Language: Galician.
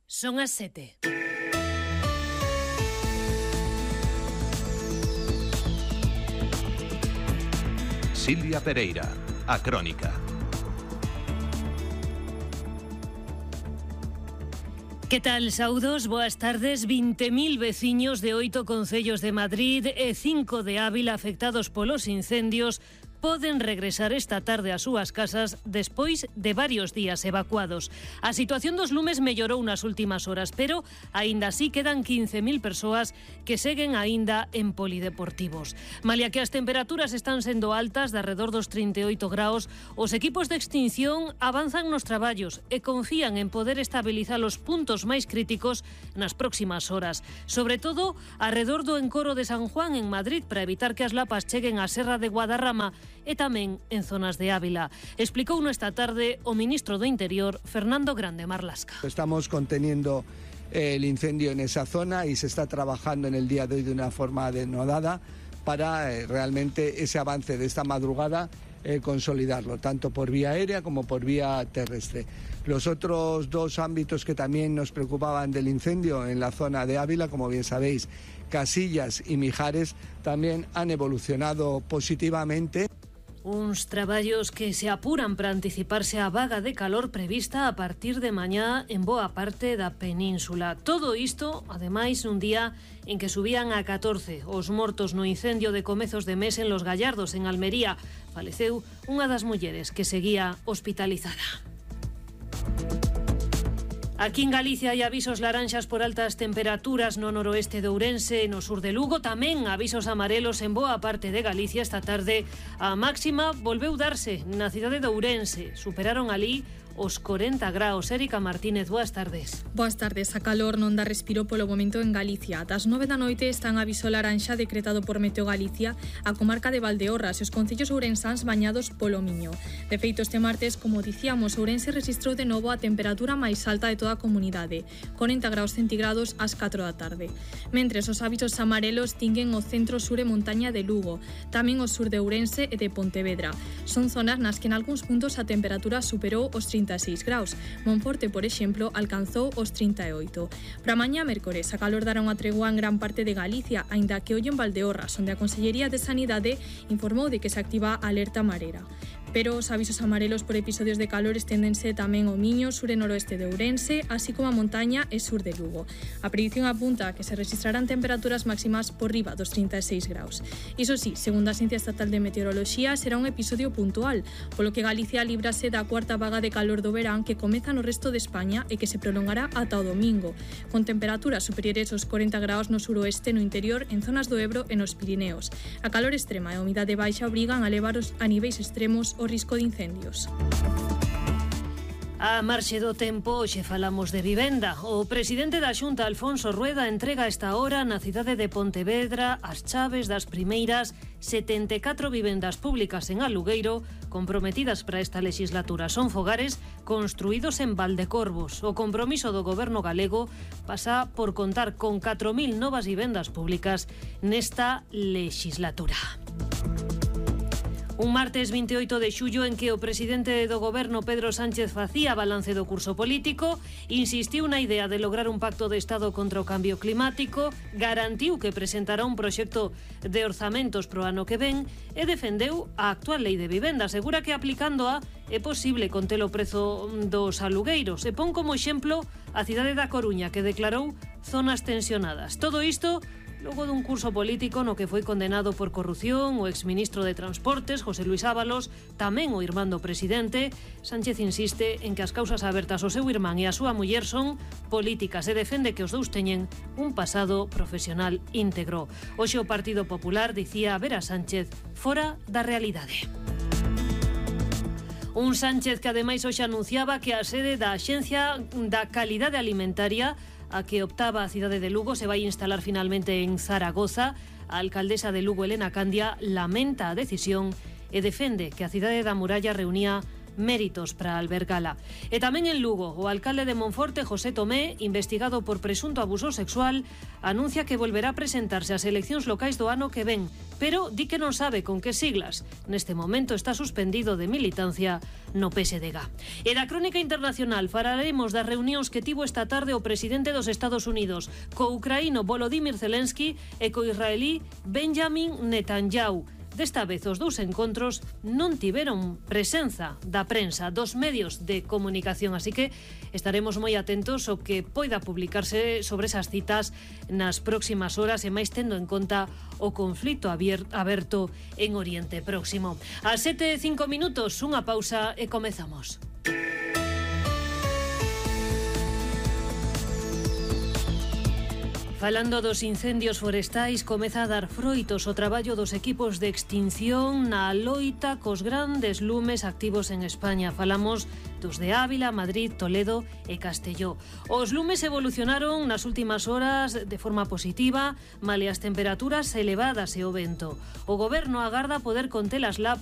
Son as 7. Silvia Pereira, a Crónica. Que tal, saudos? Boas tardes. 20.000 veciños de 8 concellos de Madrid e 5 de Ávila afectados polos incendios poden regresar esta tarde ás súas casas despois de varios días evacuados. A situación dos lumes mellorou nas últimas horas, pero aínda así quedan 15.000 persoas que seguen aínda en polideportivos. Malia que as temperaturas están sendo altas, de arredor dos 38 graus, os equipos de extinción avanzan nos traballos e confían en poder estabilizar os puntos máis críticos nas próximas horas. Sobre todo, arredor do encoro de San Juan en Madrid, para evitar que as lapas cheguen á Serra de Guadarrama e tamén en zonas de Ávila. Explicouno esta tarde o ministro do Interior, Fernando Grande Marlasca. Estamos conteniendo el incendio en esa zona y se está trabajando en el día de hoy de una forma denodada para realmente ese avance de esta madrugada consolidarlo, tanto por vía aérea como por vía terrestre. Los otros dos ámbitos que también nos preocupaban del incendio en la zona de Ávila, como bien sabéis, Casillas y Mijares, también han evolucionado positivamente. Uns traballos que se apuran para anticiparse á vaga de calor prevista a partir de mañá en boa parte da península. Todo isto, ademais, un día en que subían a 14 os mortos no incendio de comezos de mes en Los Gallardos, en Almería. Faleceu unha das mulleres que seguía hospitalizada. Aquí en Galicia hai avisos laranxas por altas temperaturas no noroeste de Ourense e no sur de Lugo. Tamén avisos amarelos en boa parte de Galicia. Esta tarde a máxima volveu darse na cidade de Ourense. Superaron ali os 40 graus. Érica Martínez, boas tardes. Boas tardes. A calor non dá respiro polo momento en Galicia. Das 9 da noite están aviso laranxa decretado por Meteo Galicia a comarca de Valdeorras e os concellos ourensáns bañados polo Miño. De feito, este martes, como dicíamos, Ourense registrou de novo a temperatura máis alta de toda a comunidade, 40 graus centígrados ás 4 da tarde. Mentres, os avisos amarelos tinguen o centro sur e montaña de Lugo, tamén o sur de Ourense e de Pontevedra. Son zonas nas que en algúns puntos a temperatura superou os 36 graus. Monforte, por exemplo, alcanzou os 38. Para mañá mércores, a calor dará unha tregua en gran parte de Galicia, aínda que hoxe en Valdeorras, onde a Consellería de Sanidade informou de que se activa a alerta marera. Pero os avisos amarelos por episodios de calor esténdense tamén ao Miño, sur e noroeste de Ourense, así como a montaña e sur de Lugo. A predición apunta a que se registrarán temperaturas máximas por riba dos 36 graus. Iso sí, segundo a Axencia Estatal de Meteoroloxía, será un episodio puntual, polo que Galicia líbrase da cuarta vaga de calor do verán que comeza no resto de España e que se prolongará ata o domingo, con temperaturas superiores aos 40 graus no suroeste, no interior, en zonas do Ebro e nos Pirineos. A calor extrema e a humidade baixa obrigan a levar a niveis extremos o risco de incendios. A marxe do tempo, hoxe falamos de vivenda. O presidente da Xunta, Alfonso Rueda, entrega esta hora na cidade de Pontevedra as chaves das primeiras 74 vivendas públicas en alugueiro comprometidas para esta legislatura. Son fogares construídos en Valdecorvos. O compromiso do goberno galego pasa por contar con 4.000 novas vivendas públicas nesta legislatura. Un martes 28 de xullo en que o presidente do goberno Pedro Sánchez facía balance do curso político, insistiu na idea de lograr un pacto de Estado contra o cambio climático, garantiu que presentará un proxecto de orzamentos pro ano que ven e defendeu a actual lei de vivenda. Asegura que aplicándoa é posible conter o prezo dos alugueiros e pon como exemplo a cidade da Coruña, que declarou zonas tensionadas. Todo isto logo dun curso político no que foi condenado por corrupción o exministro de Transportes, José Luis Ábalos, tamén o irmán do presidente. Sánchez insiste en que as causas abertas ao seu irmán e a súa muller son políticas e defende que os dous teñen un pasado profesional íntegro. Hoxe o Partido Popular dicía ver a Sánchez fora da realidade. Un Sánchez que ademais hoxe anunciaba que a sede da Axencia da Calidade Alimentaria a que optaba a cidade de Lugo se vai instalar finalmente en Zaragoza. A alcaldesa de Lugo, Elena Candia, lamenta a decisión e defende que a cidade da Muralla reunía méritos para albergala. E tamén en Lugo, o alcalde de Monforte, José Tomé, investigado por presunto abuso sexual, anuncia que volverá a presentarse ás eleccións locais do ano que ven, pero di que non sabe con que siglas. Neste momento está suspendido de militancia no PSDG. E da crónica internacional falaremos das reunións que tivo esta tarde o presidente dos Estados Unidos co ucraíno Volodymyr Zelensky e co israelí Benjamin Netanyahu. Desta vez os dous encontros non tiveron presenza da prensa, dos medios de comunicación, así que estaremos moi atentos ao que poida publicarse sobre esas citas nas próximas horas e máis tendo en conta o conflito aberto en Oriente Próximo. A 7:05, unha pausa e comezamos. Falando dos incendios forestais, comeza a dar froitos o traballo dos equipos de extinción na loita cos grandes lumes activos en España. Falamos dos de Ávila, Madrid, Toledo e Castelló. Os lumes evolucionaron nas últimas horas de forma positiva, male as temperaturas elevadas e o vento. O Goberno agarda poder contelas